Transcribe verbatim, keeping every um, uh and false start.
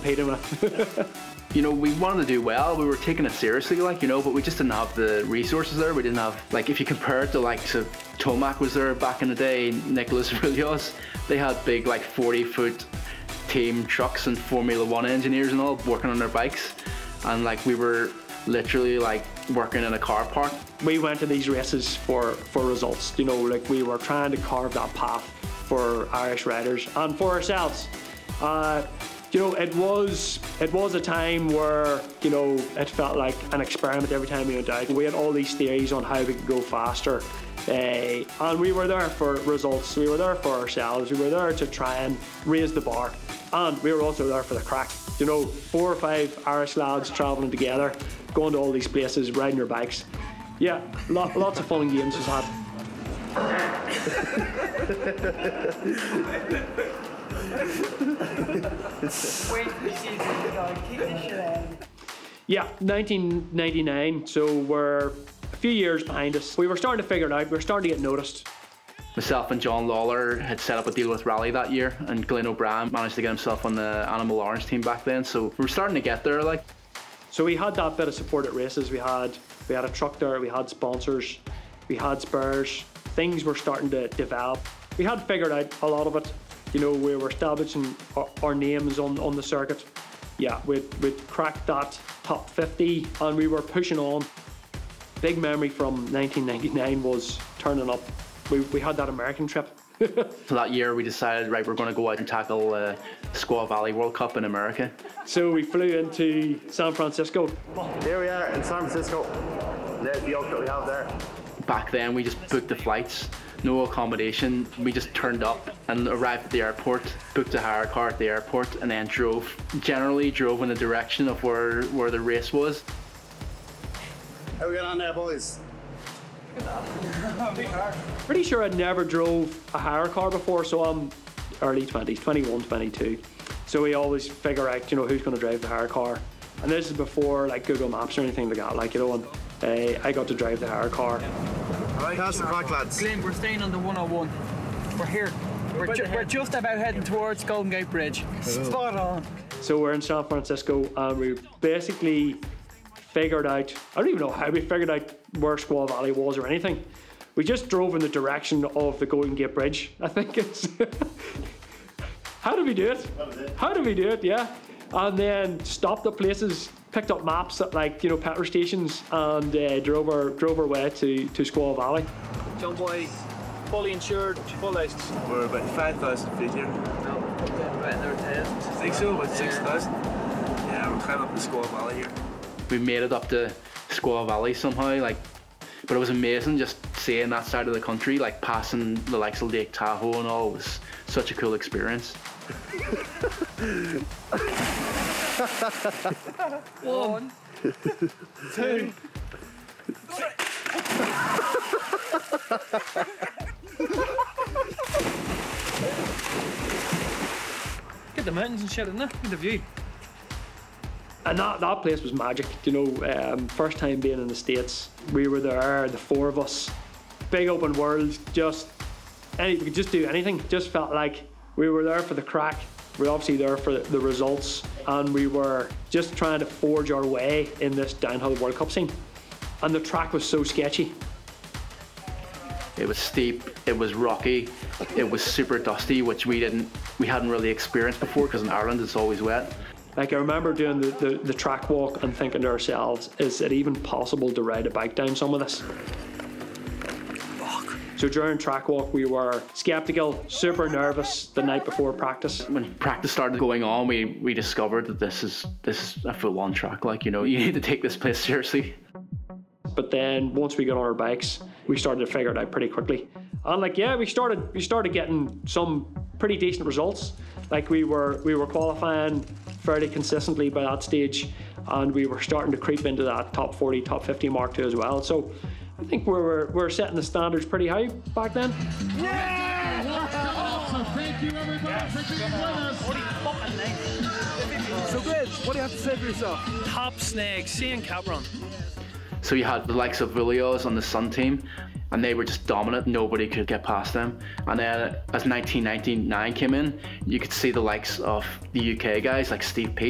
competing with. You know, we wanted to do well, we were taking it seriously, like, you know, but we just didn't have the resources there. We didn't have, like, if you compare it to, like, to Tomac was there back in the day, Nicolas Roulios, they had big, like, forty foot team trucks and Formula One engineers and all working on their bikes. And, like, we were literally, like, working in a car park. We went to these races for, for results, you know, like, we were trying to carve that path for Irish riders and for ourselves. Uh, You know, it was it was a time where, you know, it felt like an experiment every time we went out. We had all these theories on how we could go faster, uh, and we were there for results. We were there for ourselves. We were there to try and raise the bar, and we were also there for the crack. You know, four or five Irish lads travelling together, going to all these places, riding their bikes. Yeah, lot, lots of fun and games was had. Yeah, nineteen ninety-nine, so we're a few years behind us. We were starting to figure it out, we were starting to get noticed. Myself and John Lawler had set up a deal with Rally that year, and Glenn O'Brien managed to get himself on the Animal Orange team back then, so we were starting to get there, like. So we had that bit of support at races. We had we had a truck there, we had sponsors, we had spares. Things were starting to develop. We had figured out a lot of it. You know, we were establishing our, our names on, on the circuit. Yeah, we'd, we'd cracked that top fifty and we were pushing on. Big memory from nineteen ninety-nine was turning up. We, we had that American trip. So that year we decided, right, we're going to go out and tackle uh, Squaw Valley World Cup in America. So we flew into San Francisco. Here we are in San Francisco. There's the yoke that we have there. Back then we just booked the flights, no accommodation. We just turned up and arrived at the airport, booked a hire car at the airport, and then drove, generally drove in the direction of where, where the race was. How we get on there, boys? Pretty sure I'd never drove a hire car before, so I'm early twenties, twenty-one, twenty-two. So we always figure out, you know, who's going to drive the hire car. And this is before like Google Maps or anything like that, like, you know, and uh, I got to drive the hire car. Alright, how's the crack, lads? Glenn, we're staying on the one oh one. We're here. We're, ju we're just about heading towards Golden Gate Bridge. Spot on. So we're in San Francisco and we basically figured out, I don't even know how we figured out where Squaw Valley was or anything. We just drove in the direction of the Golden Gate Bridge, I think it's. How did we do it? How did we do it, yeah. And then stopped at places, picked up maps at, like, you know, petrol stations, and uh, drove our drove our way to, to Squaw Valley. John Boy, fully insured, full license. We're about five thousand feet here. No, about another ten. I think so, about six thousand. Yeah, we're climbing up the Squaw Valley here. We made it up to Squaw Valley somehow, like, but it was amazing just seeing that side of the country, like passing the likes of Lake Tahoe and all. It was such a cool experience. One, two, three. Get the mountains and shit in there, get the view. And that, that place was magic, you know, um, first time being in the States. We were there, the four of us, big open world, just, any, we could just do anything. Just felt like we were there for the crack. We were obviously there for the, the results, and we were just trying to forge our way in this downhill World Cup scene. And the track was so sketchy. It was steep, it was rocky, it was super dusty, which we didn't, we hadn't really experienced before, because in Ireland it's always wet. Like, I remember doing the, the, the track walk and thinking to ourselves, is it even possible to ride a bike down some of this? Fuck. So during track walk we were skeptical, super nervous the night before practice. When practice started going on, we, we discovered that this is this is a full-on track, like, you know, you need to take this place seriously. But then once we got on our bikes, we started to figure it out pretty quickly. And like, yeah, we started we started getting some pretty decent results. Like, we were we were qualifying fairly consistently by that stage, and we were starting to creep into that top forty, top fifty mark too as well. So I think we were we were setting the standards pretty high back then. Yeah! So thank you everybody for being with us. So good, what do you have to say for yourself? Top snag, seeing Capron. So you had the likes of Roulios on the Sun team, and they were just dominant. Nobody could get past them. And then as nineteen ninety-nine came in, you could see the likes of the U K guys like Steve Peat.